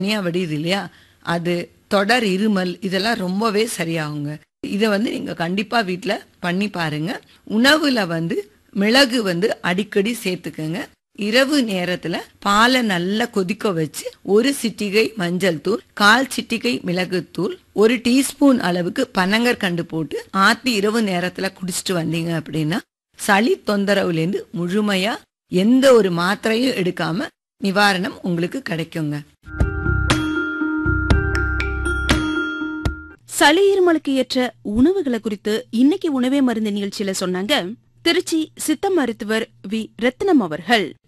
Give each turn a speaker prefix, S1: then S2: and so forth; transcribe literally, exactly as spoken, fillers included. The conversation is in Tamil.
S1: தனியா வடியுது இல்லையா, அது தொடர் இருமல் இதெல்லாம் ரொம்பவே சரியாகுங்க. இதை வந்து நீங்க கண்டிப்பா வீட்ல பண்ணி பாருங்க. உணவுல வந்து மிளகு வந்து அடிக்கடி சேர்த்துக்கங்க. இரவு நேரத்துல பாலை நல்லா கொதிக்க வச்சு ஒரு சிட்டிகை மஞ்சள் தூள், கால் சிட்டிகை மிளகுத்தூள், ஒரு டீஸ்பூன் அளவுக்கு பனங்கற்கண்டு போட்டு ஆத்தி இரவு நேரத்துல குடிச்சிட்டு வந்தீங்க அப்படின்னா சளி தொந்தரவுல இருந்து முழுமையா எந்த ஒரு மாத்திரையும் எடுக்காம நிவாரணம் உங்களுக்கு கிடைக்குங்க.
S2: சளி இருமலுக்கு ஏற்ற உணவுகளை குறித்து இன்னைக்கு உணவே மருந்து நிகழ்ச்சியில சொன்னாங்க திருச்சி சித்த மருத்துவர் வி ரத்னம் அவர்கள்.